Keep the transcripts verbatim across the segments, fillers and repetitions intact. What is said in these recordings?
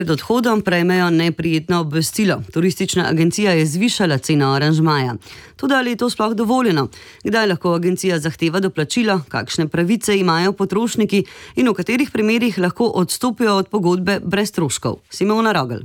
Pred odhodom prejmejo neprijetno obvestilo. Turistična agencija je zvišala ceno aranžmaja. Toda ali je to sploh dovoljeno? Kdaj lahko agencija zahteva doplačilo? Kakšne pravice imajo potrošniki in v katerih primerih lahko odstopijo od pogodbe brez stroškov? Simona Rogel.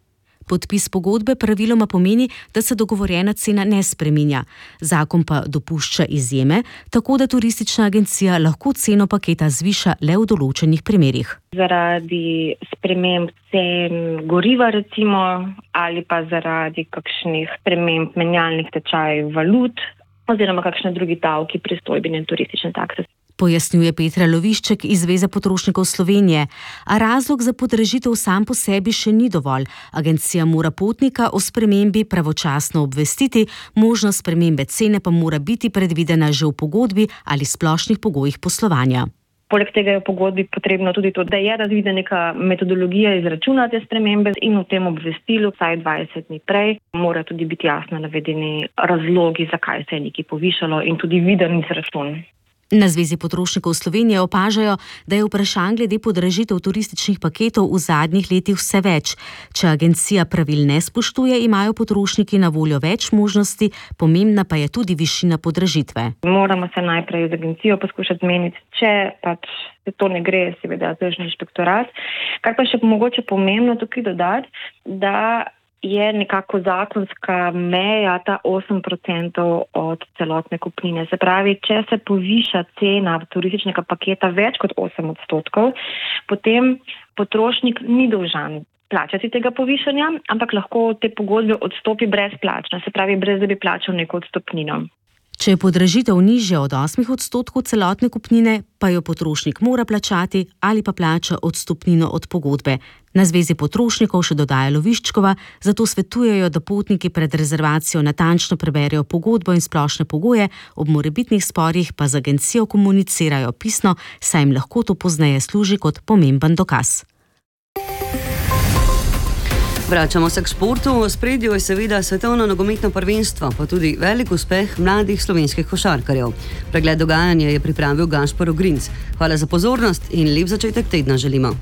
Podpis pogodbe praviloma pomeni, da se dogovorjena cena ne spreminja. Zakon pa dopušča izjeme, tako da turistična agencija lahko ceno paketa zviša le v določenih primerih. Zaradi sprememb cen goriva recimo ali pa zaradi kakšnih sprememb menjalnih tečajev valut oziroma kakšne drugi davki, pristojbine in turistične takse. Pojasnjuje Petra Lovišček iz Zveze potrošnikov Slovenije. A razlog za podražitev sam po sebi še ni dovolj. Agencija mora potnika o spremembi pravočasno obvestiti, možnost spremembe cene pa mora biti predvidena že v pogodbi ali splošnih pogojih poslovanja. Poleg tega je v pogodbi potrebno tudi to, da je razvidena neka metodologija izračuna te spremembe in v tem obvestilu vsaj dvajset dni prej mora tudi biti jasno navedeni razlogi, zakaj se je nekaj povišalo in tudi viden izračun. Na Zvezi potrošnikov Slovenije opažajo, da je vprašanj glede podražitev turističnih paketov v zadnjih letih vse več. Če agencija pravil ne spoštuje, imajo potrošniki na voljo več možnosti, pomembna pa je tudi višina podražitve. Moramo se najprej z agencijo poskušati zmeniti, če pač to ne gre, seveda tržni inšpektorat. Kar pa še mogoče pomembno tukaj dodati, da je nekako zakonska meja ta osem procentov od celotne kupnine. Se pravi, če se poviša cena turističnega paketa več kot osem odstotkov, potem potrošnik ni dolžan plačati tega povišanja, ampak lahko te pogodbe odstopi brezplačno, se pravi, brez da bi plačal neko odstopnino. Če je podražitev nižja od osmih odstotkov celotne kupnine, pa jo potrošnik mora plačati ali pa plača odstopnino od pogodbe. Na Zvezi potrošnikov še dodaja Loviščkova, zato svetujejo, da potniki pred rezervacijo natančno preberejo pogodbo in splošne pogoje, ob morebitnih sporih pa z agencijo komunicirajo pisno, saj jim lahko to pozneje služi kot pomemben dokaz. Vračamo se k športu. V ospredju je seveda svetovno nogometno prvenstvo, pa tudi velik uspeh mladih slovenskih košarkarjev. Pregled dogajanja je pripravil Gašper Ogrinc. Hvala za pozornost in lep začetek tedna želimo.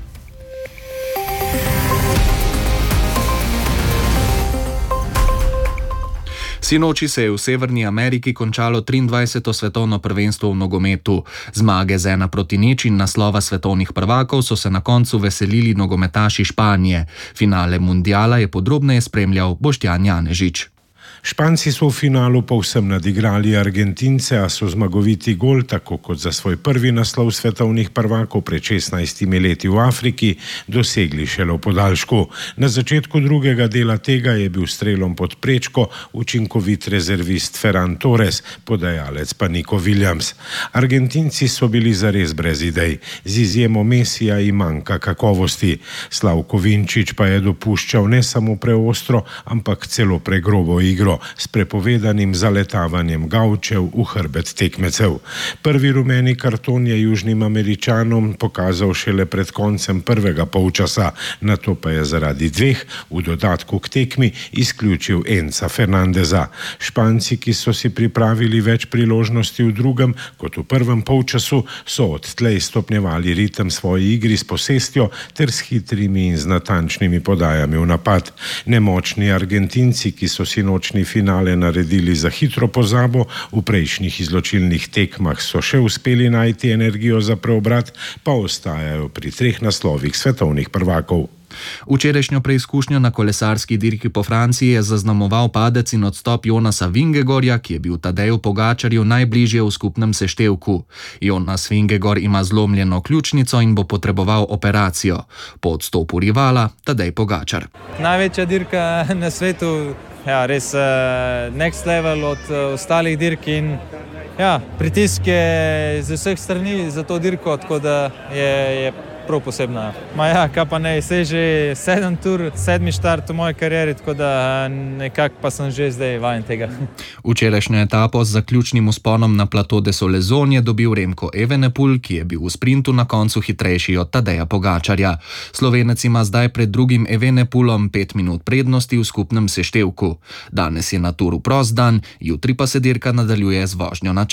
Sinoči se je v Severni Ameriki končalo triindvajseto svetovno prvenstvo v nogometu. Zmage z ena proti nič in naslova svetovnih prvakov so se na koncu veselili nogometaši Španije. Finale mundiala je podrobneje spremljal Boštjan Janežič. Španci so v finalu povsem nadigrali Argentince, a so zmagoviti gol, tako kot za svoj prvi naslov svetovnih prvakov pred šestnajstimi leti v Afriki, dosegli šele v podaljšku. Na začetku drugega dela tega je bil strelom pod prečko učinkovit rezervist Ferran Torres, podajalec pa Nico Williams. Argentinci so bili zares brez idej, z izjemo Mesija in manjka kakovosti. Slavko Vinčić pa je dopuščal ne samo preostro, ampak celo pregrobo igro, s prepovedanim zaletavanjem gavčev v hrbet tekmecev. Prvi rumeni karton je Južnim Američanom pokazal šele pred koncem prvega polčasa, nato pa je zaradi dveh v dodatku k tekmi izključil Enza Fernandeza. Španci, ki so si pripravili več priložnosti v drugem kot v prvem polčasu, so odtlej stopnjevali ritem svoji igri s posestjo ter s hitrimi in z natančnimi podajami v napad. Nemočni Argentinci, ki so sinočni finale naredili za hitro pozabo, v prejšnjih izločilnih tekmah so še uspeli najti energijo za preobrat, pa ostajajo pri treh naslovih svetovnih prvakov. Včerajšnjo preizkušnjo na kolesarski dirki po Franciji je zaznamoval padec in odstop Jonasa Vingegorja, ki je bil Tadeju Pogačarju najbližje v skupnem seštevku. Jonas Vingegor ima zlomljeno ključnico in bo potreboval operacijo. Po odstopu rivala Tadej Pogačar. Največja dirka na svetu, ja, res uh, next level od uh, ostalih dirk in ja, pritisk je z vseh strani za to dirko, tako da je, je prav posebna. Ma ja, kaj pa ne, se že sedem tur, sedmi štart v moji karieri, tako da nekako pa sem že zdaj vajen tega. Včerajšnjo etapo z zaključnim vzponom na Plateau de Solaizon je dobil Remco Evenepoel, ki je bil v sprintu na koncu hitrejši od Tadeja Pogačarja. Slovenec ima zdaj pred drugim Evenepoelom pet minut prednosti v skupnem seštevku. Danes je na turu prost dan, jutri pa se dirka nadaljuje z vožnjo na čas.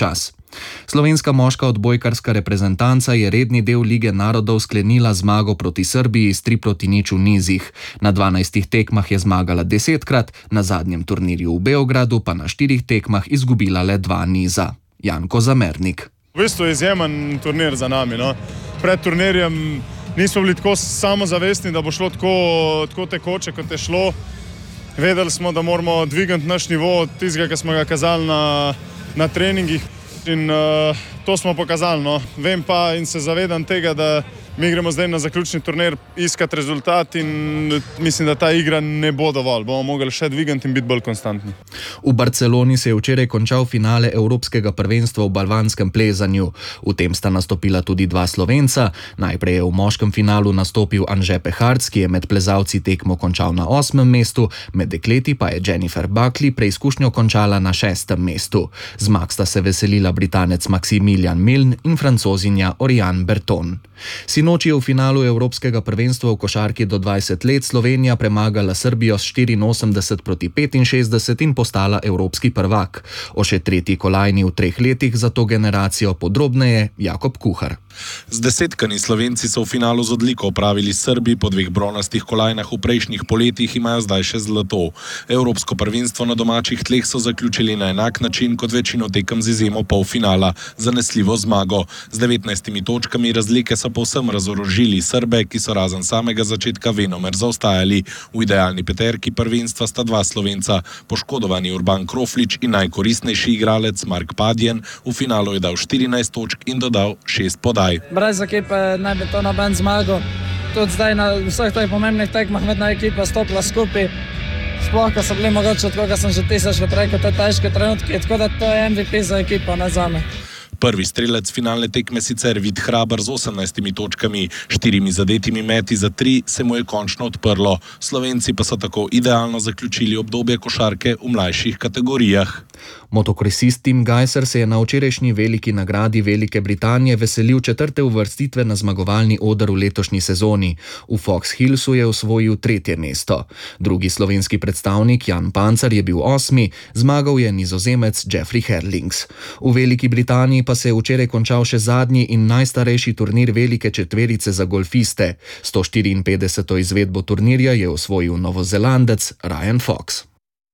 Slovenska moška odbojkarska reprezentanca je redni del Lige narodov sklenila zmago proti Srbiji s tri proti nič v nizih. Na dvanajstih tekmah je zmagala desetkrat, na zadnjem turnirju v Beogradu pa na štirih tekmah izgubila le dva niza. Janko Zamernik. V bistvu je izjemen turnir za nami. No. Pred turnirjem nismo bili tako samozavestni, da bo šlo tako, tako tekoče, kot je šlo. Vedeli smo, da moramo dvigati naš nivo od tistega, ki smo ga kazali na, na treningih. In uh, to smo pokazali. No. Vem pa in se zavedam tega, da mi gremo zdaj na zaključni turnir iskati rezultat in mislim, da ta igra ne bo dovolj. Bomo mogli še dvigati in biti bolj konstantni. V Barceloni se je včeraj končal finale Evropskega prvenstva v balvanskem plezanju. V tem sta nastopila tudi dva Slovenca. Najprej je v moškem finalu nastopil Anže Peharc, ki je med plezalci tekmo končal na osmem mestu, med dekleti pa je Jennifer Buckley preizkušnjo končala na šestem mestu. Zmag sta se veselila Britanec Maximilian Milne in Francozinja Oriane Berton. Sinoči je v finalu Evropskega prvenstva v košarki do dvajset let Slovenija premagala Srbijo s štiriinosemdeset proti petinšestdeset in postala evropski prvak. O še tretji kolajni v treh letih za to generacijo podrobneje Jakob Kuhar. Z desetkani Slovenci so v finalu z odliko opravili Srbi, po dveh bronastih kolajnah v prejšnjih poletjih imajo zdaj še zlato. Evropsko prvenstvo na domačih tleh so zaključili na enak način kot večino tekem z izjemo polfinala, zanesljivo zmago. Z devetnajstimi točkami razlike so povsem razorožili Srbe, ki so razen samega začetka venomer zaostajali. V idealni peterki prvenstva sta dva Slovenca, poškodovani Urban Kroflič in najkoristnejši igralec Mark Padjen. V finalu je dal štirinajst točk in dodal šest podaj. Brez ekipe ne bi to noben zmagal. Tudi zdaj na vseh teh pomembnih tekmah vedno ekipa stopila skupaj. Sploh, ko so bili mogoče, tako ko sem že tisočkrat rekel, te težke trenutke, tako da to je M V P za ekipo, ne zame. Prvi strelec finalne tekme sicer Vid Hrabar z osemnajstimi točkami, štirimi zadetimi meti za tri se mu je končno odprlo. Slovenci pa so tako idealno zaključili obdobje košarke v mlajših kategorijah. Motokresist Tim Gajser se je na včerajšnji veliki nagradi Velike Britanije veselil četrte uvrstitve na zmagovalni oder v letošnji sezoni. V Fox Hillsu je osvojil tretje mesto. Drugi slovenski predstavnik Jan Pancar je bil osmi, zmagal je Nizozemec Jeffrey Herlings. V Veliki Britaniji pa se je včeraj končal še zadnji in najstarejši turnir velike četverice za golfiste. sto štiriinpetdeseto izvedbo turnirja je osvojil Novozelandec Ryan Fox.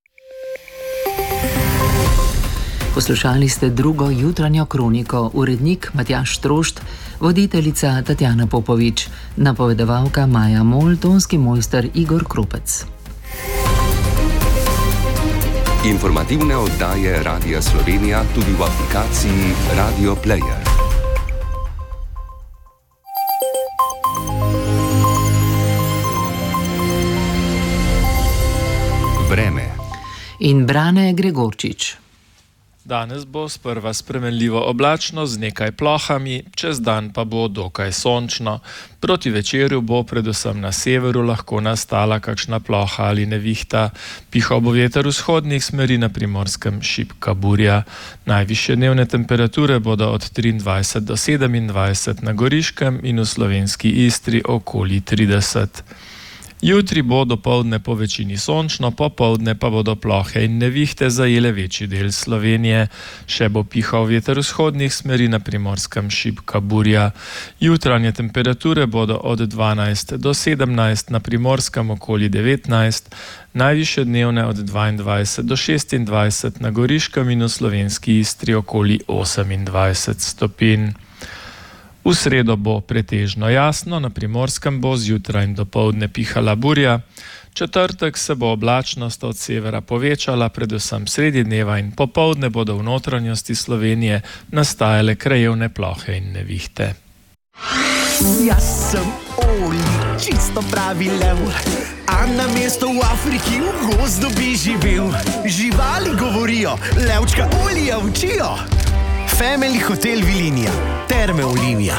Poslušali ste drugo jutranjo kroniko, urednik Matjaž Trošt, voditeljica Tatjana Popovič, napovedovalka Maja Mol, tonski mojster Igor Kropec. Informativne oddaje Radia Slovenija tudi v aplikaciji Radio Player. Vreme. In Brane Gregorčič. Danes bo sprva spremenljivo oblačno z nekaj plohami, čez dan pa bo dokaj sončno. Proti večerju bo predvsem na severu lahko nastala kakšna ploha ali nevihta. Pihal bo veter vzhodnih smeri, na Primorskem šibka burja. Najvišje dnevne temperature bodo od triindvajset do sedemindvajset na Goriškem in v slovenski Istri okoli trideset. Jutri bo dopoldne po večini sončno, popoldne pa bodo plohe in nevihte zajele večji del Slovenije. Še bo pihal veter vzhodnih smeri, na Primorskem šibka burja. Jutranje temperature bodo od dvanajst do sedemnajst, na Primorskem okoli devetnajst, najvišje dnevne od dvaindvajset do šestindvajset, na Goriškem in v slovenski Istri okoli osemindvajset stopinj. V sredo bo pretežno jasno, na Primorskem bo zjutraj in dopoldne pihala burja. Četrtek se bo oblačnost od severa povečala, predvsem sredi dneva in popoldne bodo v notranjosti Slovenije nastajale krajevne plohe in nevihte. Jaz sem Oli, čisto pravi lev, a na mesto v Afriki v gozdu bi živel. Živali govorijo, levčka Olija učijo. Family Hotel Vilinija, Terme Olimija.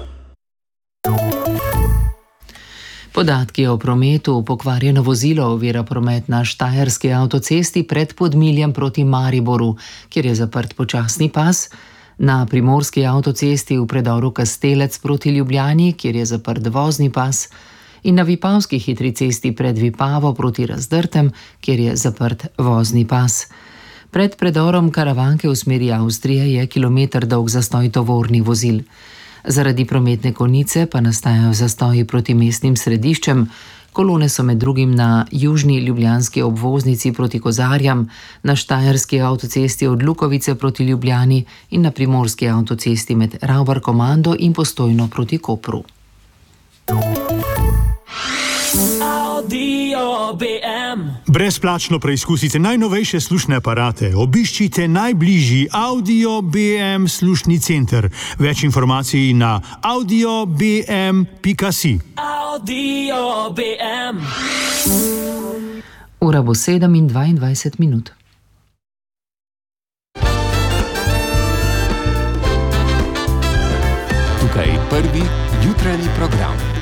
Podatki o prometu. Pokvarjeno vozilo ovira promet na štajerski avtocesti pred Podmiljem proti Mariboru, kjer je zaprt počasni pas, na primorski avtocesti v predoru Kastelec proti Ljubljani, kjer je zaprt vozni pas, in na vipavski hitri cesti pred Vipavo proti Razdrtem, kjer je zaprt vozni pas. Pred predorom Karavanke v smeri Avstrije je kilometer dolg zastoj tovornih vozil. Zaradi prometne konice pa nastajajo zastoji proti mestnim središčem. Kolone so med drugim na južni ljubljanski obvoznici proti Kozarjam, na štajerski avtocesti od Lukovice proti Ljubljani in na primorski avtocesti med Ravbar-Komando in Postojno proti Kopru. Brezplačno preizkusite najnovejše slušne aparate. Obiščite najbližji Audio B M slušni center. Več informacij na audio b m pika si. Audio B M. Ura bo sedem in dvaindvajset minut. Tukaj je prvi jutranji program.